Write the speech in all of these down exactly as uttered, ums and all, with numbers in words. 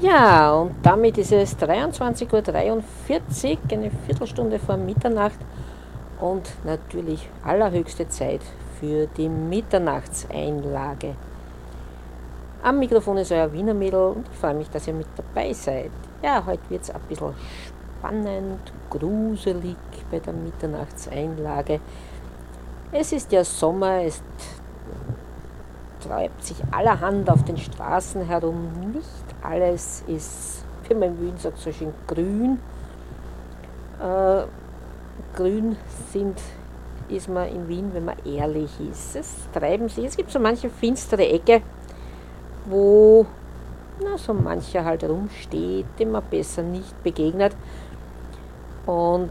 Ja, und damit ist es dreiundzwanzig Uhr dreiundvierzig, eine Viertelstunde vor Mitternacht und natürlich allerhöchste Zeit für die Mitternachtseinlage. Am Mikrofon ist euer Wiener Mädel und ich freue mich, dass ihr mit dabei seid. Ja, heute wird es ein bisschen spannend, gruselig bei der Mitternachtseinlage. Es ist ja Sommer, es treibt sich allerhand auf den Straßen herum. Nicht alles ist, wie man in Wien sagt, so schön grün. Äh, grün sind, ist man in Wien, wenn man ehrlich ist. Es treiben sich, es gibt so manche finstere Ecke, wo na, so mancher halt rumsteht, dem man besser nicht begegnet. Und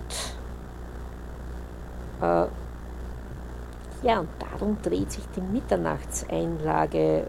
äh, ja, und darum dreht sich die Mitternachtseinlage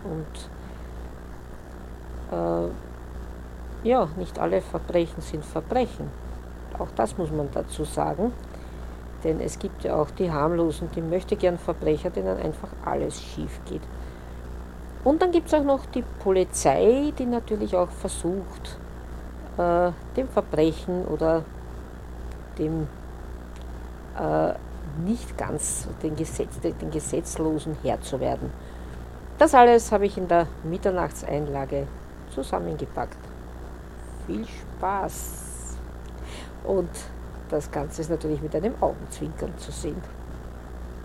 und äh, ja, nicht alle Verbrechen sind Verbrechen. Auch das muss man dazu sagen, denn es gibt ja auch die harmlosen, die möchtegern Verbrecher, denen einfach alles schief geht. Und dann gibt es auch noch die Polizei, die natürlich auch versucht, äh, dem Verbrechen oder dem äh, nicht ganz den, Gesetz, den Gesetzlosen Herr zu werden. Das alles habe ich in der Mitternachtseinlage zusammengepackt. Viel Spaß! Und das Ganze ist natürlich mit einem Augenzwinkern zu sehen.